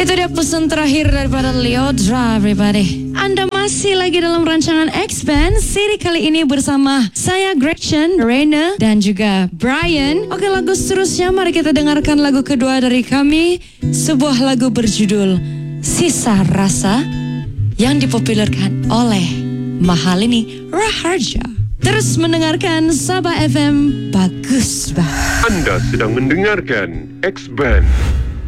Itu dia pesan terakhir daripada Lyodra, everybody. Anda masih lagi dalam rancangan X-Band. Seri kali ini bersama saya, Gretchen, Reina, dan juga Brian. Oke, lagu seterusnya mari kita dengarkan lagu kedua dari kami. Sebuah lagu berjudul Sisa Rasa yang dipopulerkan oleh Mahalini Raharja. Terus mendengarkan Sabah FM, bagus banget. Anda sedang mendengarkan X-Band.